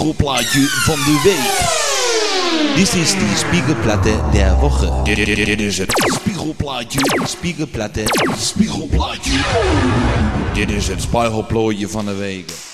spiegelplaatje van de week. Dit is die spiegelplatte der Woche. Dit is het spiegelplaatje, spiegelplatte, spiegelplaatje. Dit is het spiegelplooitje van de week.